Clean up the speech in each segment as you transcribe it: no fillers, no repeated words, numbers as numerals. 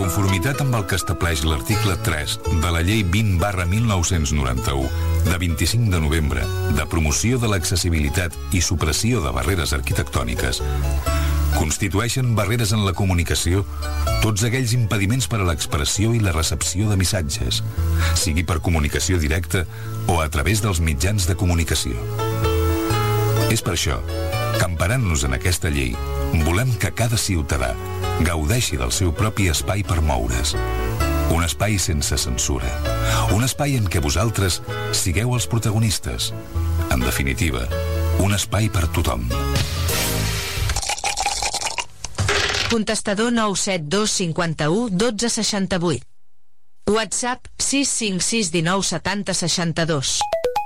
conformitat amb el que estableix l'article 3 de la Llei 20/1991, de 25 de novembre, de promoció de l'accessibilitat i supressió de barreres arquitectòniques, constitueixen barreres en la comunicació tots aquells impediments per a l'expressió i la recepció de missatges, sigui per comunicació directa o a través dels mitjans de comunicació. És per això que, emparant-nos en aquesta llei, volem que cada ciutadà gaudeixi del seu propi espai per moure's. Un espai sense censura. Un espai en què vosaltres sigueu els protagonistes. En definitiva, un espai per tothom. Contestador 972 51 12 68. WhatsApp 656 19 70 62.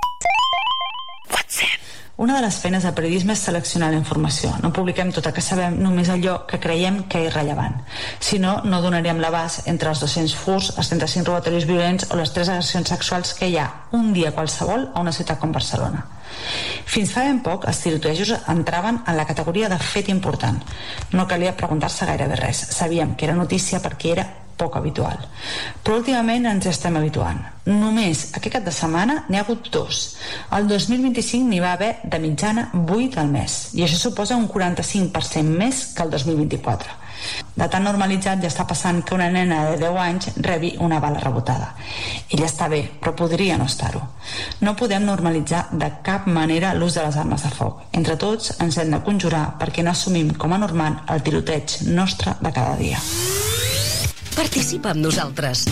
Una de les feines del periodisme és seleccionar la informació. No publiquem tot el que sabem, només allò que creiem que és rellevant. Si no, no donaríem l'abast entre els 200 furts, els 35 robatoris violents o les 3 agressions sexuals que hi ha un dia qualsevol a una ciutat com Barcelona. Fins fa ben poc, els tirotejos entraven en la categoria de fet important. No calia preguntar-se gairebé res. Sabíem que era notícia perquè era poc habitual. Però últimament ens estem habituant. Només aquest cap de setmana n'hi ha hagut 2. El 2025 n'hi va haver de mitjana 8 al mes, i això suposa un 45% més que el 2024. De tan normalitzat ja està passant que una nena de 10 anys rebi una bala rebotada. Ella està bé, però podria no estar-ho. No podem normalitzar de cap manera l'ús de les armes de foc. Entre tots ens hem de conjurar perquè no assumim com a normal el tiroteig nostre de cada dia. Participa amb nosaltres.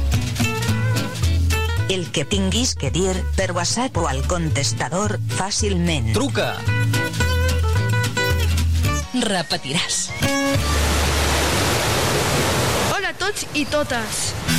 El que tinguis que dir per WhatsApp o al contestador fàcilment. Truca! Repetiràs. Hola a tots i totes.